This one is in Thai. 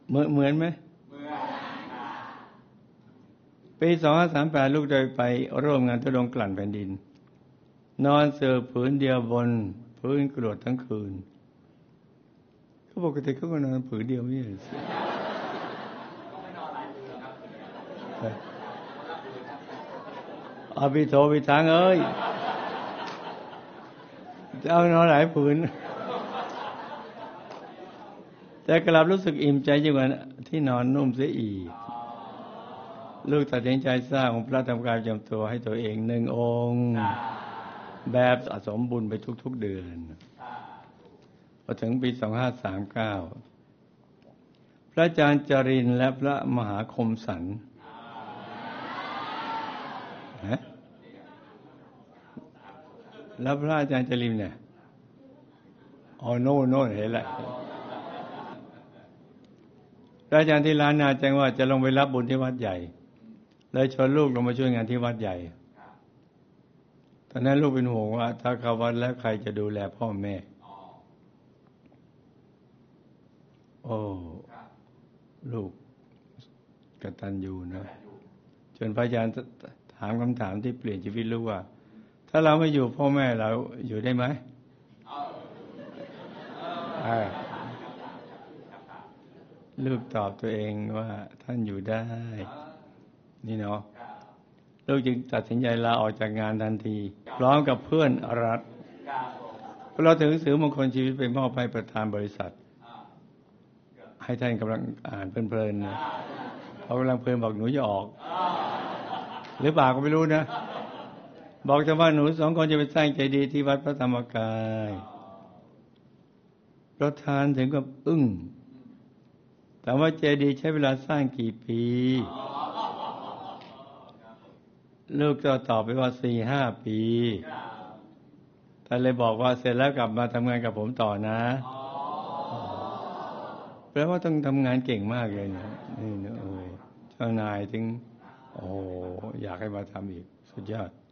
เหมือนไหมปี2538ลูกได้ไปร่วมงานทุดงค์กลั่นแผ่นดินนอนเสือผืนเดียวบนพื้นกรวดทั้งคืนเขาปกติเขาก็นอนผืนเดียวไม่ใช่เอาพี่โทพี่ทางเอ้ยจะเอานอนหลายผืนแต่กลับรู้สึกอิ่มใจยิ่งกว่าที่นอนนุ่มเสียอีกลูกตัดสินใจสร้างองค์พระธรรมกายประจำตัวให้ตัวเอง1 องค์แบบสะสมบุญไปทุกๆเดือนพอถึงปี2539พระอาจารย์จรินและพระมหาคมสันแล้วพระอาจารย์จรินเนี่ยอ๋อโน่นเห็นแล้วพระอาจารย์ที่ร้านนาแจ้งว่าจะลงไปรับบุญที่วัดใหญ่เลยชวนลูกลงมาช่วยงานที่วัดใหญ่ตอนนั้นลูกเป็นห่วงว่าถ้าเข้าวัดแล้วใครจะดูแลพ่อแม่โอ้ลูกกตัญญูนะจนพระอาจารย์ถามคำถามที่เปลี่ยนชีวิตลูกว่าถ้าเราไม่อยู่พ่อแม่เราอยู่ได้ไหมลูกตอบตัวเองว่าท่านอยู่ได้นี่เนาะลูกจึงตัดสินใจลาออกจากงานทันทีพร้อมกับเพื่อนรัฐเราถึงหนังสือมงคลชีวิตไปมอบให้ประธานบริษัทให้ท่านกำลังอ่านเพลินๆนะเขากำลังเพลินบอกหนูจะออกหรือเปล่าก็ไม่รู้นะบอกแต่ว่าหนู2 คนจะไปสร้างเจดีย์ที่วัดพระธรรมกายประธานถึงกับอึ้งแต่ว่าเจดีย์ใช้เวลาสร้างกี่ปีลูกก็ตอบไปว่า 4-5 ปีท่านเลยบอกว่าเสร็จแล้วกลับมาทำงานกับผมต่อนะแปลว่าต้องทำงานเก่งมากเลยนะนี่เจ้านายถึงโอ้อยากให้มาทำอีกสุดยอด